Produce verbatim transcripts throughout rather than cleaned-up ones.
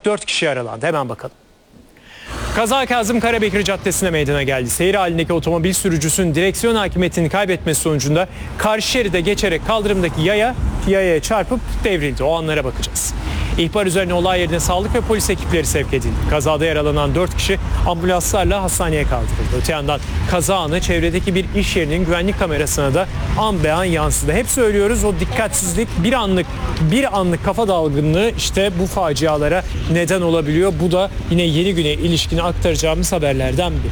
dört kişi yaralandı. Hemen bakalım. Kaza Kazım Karabekir Caddesi'ne meydana geldi. Seyir halindeki otomobil sürücüsünün direksiyon hakimiyetini kaybetmesi sonucunda karşı şeride geçerek kaldırımdaki yaya yayaya çarpıp devrildi. O anlara bakacağız. İhbar üzerine olay yerine sağlık ve polis ekipleri sevk edildi. Kazada yaralanan dört kişi ambulanslarla hastaneye kaldırıldı. Öte yandan kaza anı çevredeki bir iş yerinin güvenlik kamerasına da an be an yansıdı. Hep söylüyoruz, o dikkatsizlik bir anlık bir anlık kafa dalgınlığı işte bu facialara neden olabiliyor. Bu da yine yeni güne ilişkin aktaracağımız haberlerden biri.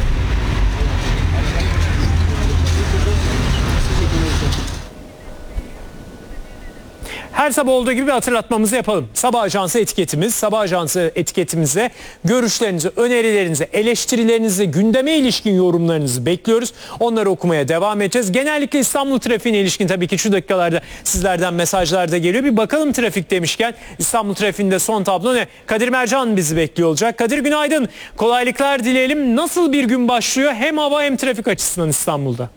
Her sabah olduğu gibi bir hatırlatmamızı yapalım. Sabah Ajansı etiketimiz, Sabah Ajansı etiketimize görüşlerinizi, önerilerinizi, eleştirilerinizi, gündeme ilişkin yorumlarınızı bekliyoruz. Onları okumaya devam edeceğiz. Genellikle İstanbul trafiğine ilişkin tabii ki şu dakikalarda sizlerden mesajlar da geliyor. Bir bakalım trafik demişken İstanbul trafiğinde son tablo ne? Kadir Mercan bizi bekliyor olacak. Kadir günaydın. Kolaylıklar dileyelim. Nasıl bir gün başlıyor hem hava hem trafik açısından İstanbul'da?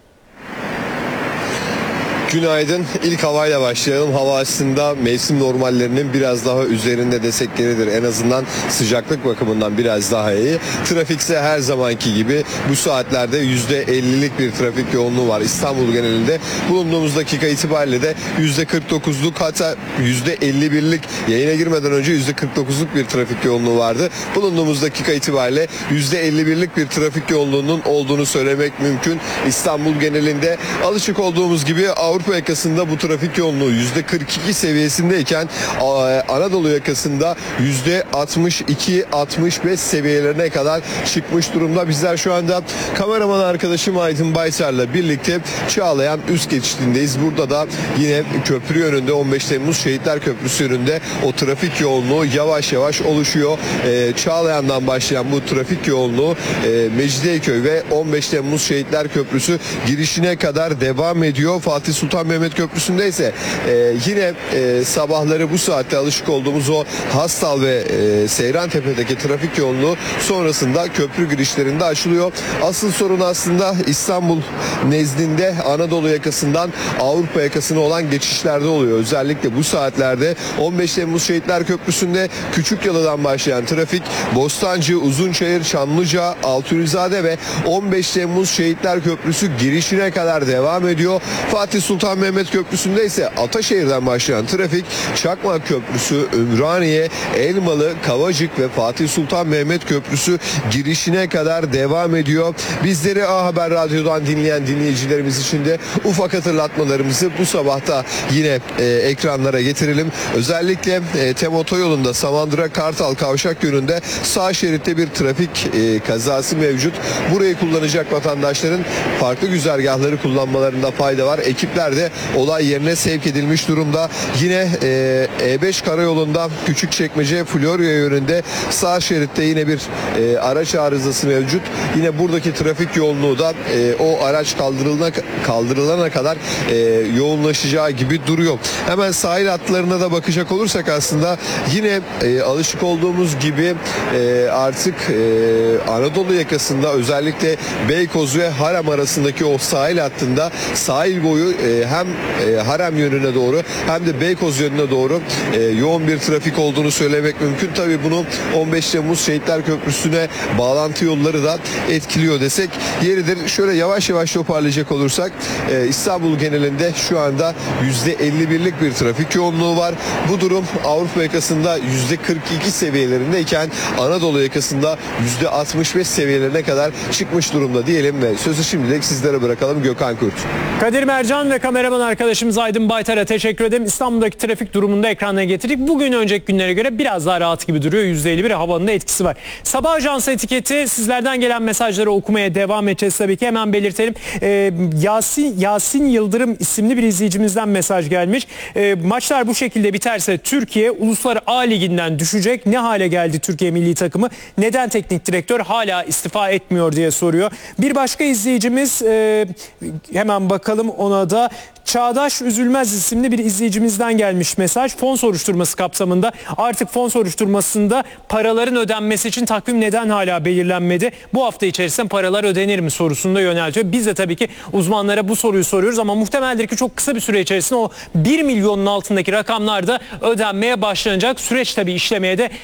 Günaydın. İlk havayla başlayalım. Hava aslında mevsim normallerinin biraz daha üzerinde desek yeridir. En azından sıcaklık bakımından biraz daha iyi. Trafik ise her zamanki gibi bu saatlerde yüzde ellilik bir trafik yoğunluğu var İstanbul genelinde. Bulunduğumuz dakika itibariyle de yüzde kırk dokuzluk, hatta yüzde elli birlik, yayına girmeden önce yüzde kırk dokuzluk bir trafik yoğunluğu vardı. Bulunduğumuz dakika itibariyle yüzde elli birlik bir trafik yoğunluğunun olduğunu söylemek mümkün. İstanbul genelinde alışık olduğumuz gibi Avrupa yakasında bu trafik yoğunluğu yüzde kırk iki seviyesindeyken Anadolu yakasında yüzde altmış iki altmış beş seviyelerine kadar çıkmış durumda. Bizler şu anda kameraman arkadaşım Aydın Baytar'la birlikte Çağlayan üst geçidindeyiz. Burada da yine köprü yönünde, on beş Temmuz Şehitler Köprüsü yönünde o trafik yoğunluğu yavaş yavaş oluşuyor. Ee, Çağlayan'dan başlayan bu trafik yoğunluğu e, Mecidiyeköy ve on beş Temmuz Şehitler Köprüsü girişine kadar devam ediyor. Fatih Sultan Mehmet Köprüsü'nde ise e, yine e, sabahları bu saatte alışık olduğumuz o Hastal ve e, Seyrantepe'deki trafik yoğunluğu sonrasında köprü girişlerinde açılıyor. Asıl sorun aslında İstanbul nezdinde Anadolu yakasından Avrupa yakasına olan geçişlerde oluyor. Özellikle bu saatlerde on beş Temmuz Şehitler Köprüsü'nde Küçükyalı'dan başlayan trafik Bostancı, Uzunçayır, Çamlıca, Altunizade ve on beş Temmuz Şehitler Köprüsü girişine kadar devam ediyor. Fatih Sultan Mehmet Köprüsü'nde ise Ataşehir'den başlayan trafik Çakmak Köprüsü, Ümraniye, Elmalı, Kavacık ve Fatih Sultan Mehmet Köprüsü girişine kadar devam ediyor. Bizleri A Haber Radyo'dan dinleyen dinleyicilerimiz için de ufak hatırlatmalarımızı bu sabahta yine e, ekranlara getirelim. Özellikle e, Tem Otoyolu'nda Samandıra Kartal Kavşak yönünde sağ şeritte bir trafik e, kazası mevcut. Burayı kullanacak vatandaşların farklı güzergahları kullanmalarında fayda var. Ekipler de olay yerine sevk edilmiş durumda. Yine e, E beş karayolunda Küçükçekmece Florya yönünde sağ şeritte yine bir e, araç arızası mevcut. Yine buradaki trafik yoğunluğu da e, o araç kaldırılana, kaldırılana kadar e, yoğunlaşacağı gibi duruyor. Hemen sahil hatlarına da bakacak olursak aslında yine e, alışık olduğumuz gibi e, artık e, Anadolu yakasında özellikle Beykoz ve Harem arasındaki o sahil hattında sahil boyu e, hem e, Harem yönüne doğru hem de Beykoz yönüne doğru e, yoğun bir trafik olduğunu söylemek mümkün. Tabii bunu on beş Temmuz Şehitler Köprüsü'ne bağlantı yolları da etkiliyor desek yeridir. Şöyle yavaş yavaş toparlayacak olursak e, İstanbul genelinde şu anda yüzde elli birlik bir trafik yoğunluğu var. Bu durum Avrupa yakasında yüzde kırk iki seviyelerindeyken Anadolu yakasında yüzde altmış beş seviyelerine kadar çıkmış durumda diyelim ve sözü şimdilik sizlere bırakalım. Gökhan Kurt. Kadir Mercan ve kameraman arkadaşımız Aydın Baytar'a teşekkür ederim. İstanbul'daki trafik durumunu da ekranına getirdik. Bugün önceki günlere göre biraz daha rahat gibi duruyor. yüzde elli bir havanın da etkisi var. Sabah Ajansı etiketi, sizlerden gelen mesajları okumaya devam edeceğiz tabii ki. Hemen belirtelim. Ee, Yasin, Yasin Yıldırım isimli bir izleyicimizden mesaj gelmiş. Ee, maçlar bu şekilde biterse Türkiye Uluslar A Ligi'nden düşecek. Ne hale geldi Türkiye milli takımı? Neden teknik direktör hala istifa etmiyor diye soruyor. Bir başka izleyicimiz e, hemen bakalım ona da. Çağdaş Üzülmez isimli bir izleyicimizden gelmiş mesaj. Fon soruşturması kapsamında artık fon soruşturmasında paraların ödenmesi için takvim neden hala belirlenmedi? Bu hafta içerisinde paralar ödenir mi sorusunu da yöneltiyor. Biz de tabii ki uzmanlara bu soruyu soruyoruz ama muhtemeldir ki çok kısa bir süre içerisinde o bir milyonun altındaki rakamlar da ödenmeye başlanacak. Süreç tabii işlemeye de